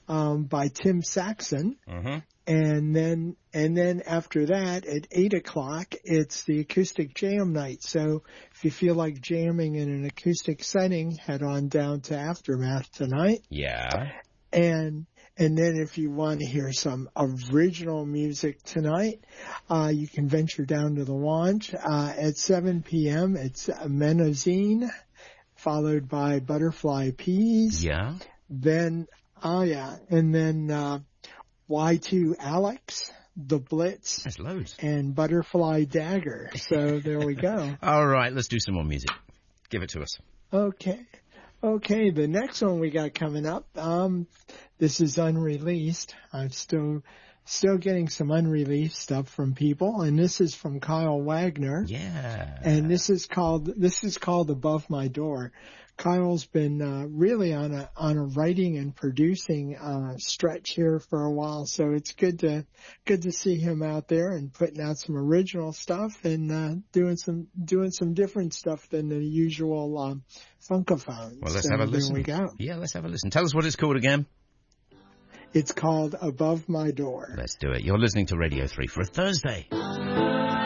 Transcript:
by Tim Saxon. Mm-hmm. And then after that, at 8 o'clock, it's the acoustic jam night. So if you feel like jamming in an acoustic setting, head on down to Aftermath tonight. Yeah. And then if you want to hear some original music tonight, you can venture down to the launch. At 7 p.m., it's Menozine, followed by Butterfly Peas. Yeah. Then, and then Y2 Alex, The Blitz. There's loads. And Butterfly Dagger. So there we go. All right, let's do some more music. Give it to us. Okay, the next one we got coming up, this is unreleased. I'm still getting some unreleased stuff from people, and this is from Kyle Wagner. Yeah. And this is called Above My Door. Kyle's been really on a writing and producing stretch here for a while, so it's good to see him out there and putting out some original stuff and doing some different stuff than the usual funkophones. Well, let's have a listen. There we go. Yeah, let's have a listen. Tell us what it's called again. It's called Above My Door. Let's do it. You're listening to Radio 3 for a Thursday.